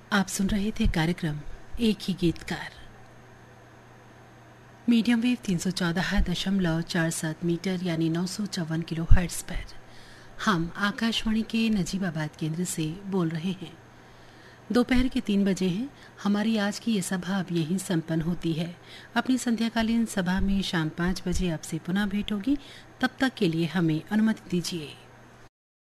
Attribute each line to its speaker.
Speaker 1: आप सुन रहे थे कार्यक्रम एक ही गीतकार। मीडियम वेव 314.47 मीटर यानी 954 किलो हर्ट्ज पर हम आकाशवाणी के नजीबाबाद केंद्र से बोल रहे हैं। दोपहर के 3 बजे हैं। हमारी आज की ये सभा अब यहीं संपन्न होती है। अपनी संध्याकालीन सभा में शाम 5 बजे आपसे पुनः भेंट होगी। तब तक के लिए हमें अनुमति दीजिए।